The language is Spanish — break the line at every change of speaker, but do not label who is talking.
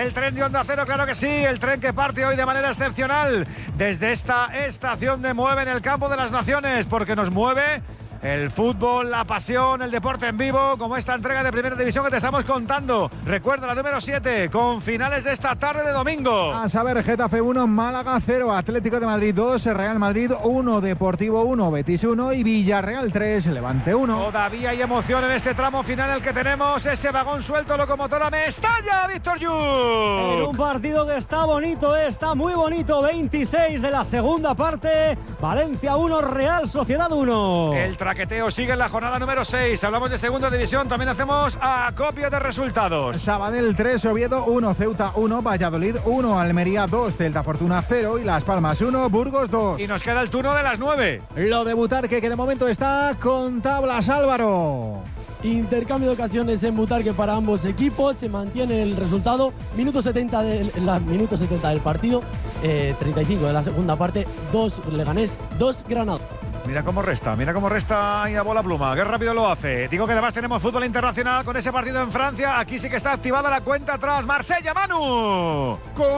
El tren de Onda Cero, claro que sí, el tren que parte hoy de manera excepcional desde esta estación de Mueve en el Campo de las Naciones, porque nos mueve el fútbol, la pasión, el deporte en vivo, como esta entrega de Primera División que te estamos contando. Recuerda, la número 7, con finales de esta tarde de domingo.
A saber, Getafe 1, Málaga 0, Atlético de Madrid 2, Real Madrid 1, Deportivo 1, Betis 1 y Villarreal 3, Levante 1.
Todavía hay emoción en este tramo final en el que tenemos ese vagón suelto, locomotora Mestalla, Víctor Yu.
En un partido que está bonito, está muy bonito, 26 de la segunda parte, Valencia 1, Real Sociedad 1.
El traqueteo sigue en la jornada número 6. Hablamos de segunda división, también hacemos acopio de resultados.
Sabadell 3, Oviedo 1, Ceuta 1, Valladolid 1, Almería 2, Celta Fortuna 0 y Las Palmas 1, Burgos 2.
Y nos queda el turno de las 9.
Lo de Butarque, que de momento está con tablas, Álvaro.
Intercambio de ocasiones en Butarque para ambos equipos, se mantiene el resultado, minuto 70 del partido, 35 de la segunda parte, 2 Leganés, 2 Granada.
Mira cómo resta y a bola pluma, qué rápido lo hace. Digo que además tenemos fútbol internacional con ese partido en Francia. Aquí sí que está activada la cuenta atrás. Marsella, Manu.